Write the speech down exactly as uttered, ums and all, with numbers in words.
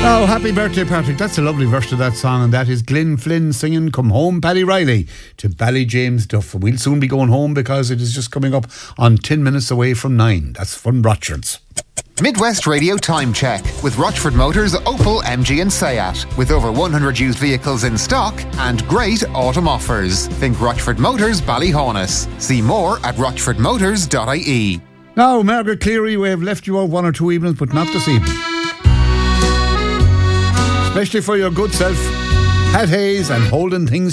Oh, happy birthday, Patrick. That's a lovely verse to that song, and that is Glyn Flynn singing Come Home, Paddy Riley, to Ballyjames-Duff. We'll soon be going home because it is just coming up on ten minutes away from nine. That's from Rochford's. Midwest Radio Time Check with Rochford Motors, Opel, M G and Seat. With over one hundred used vehicles in stock and great autumn offers. Think Rochford Motors, Ballyhaunis. See more at rochford motors dot I E. Now, Margaret Cleary, we have left you out one or two evenings, but not this evening. Especially for your good self, Pat Hayes and holding things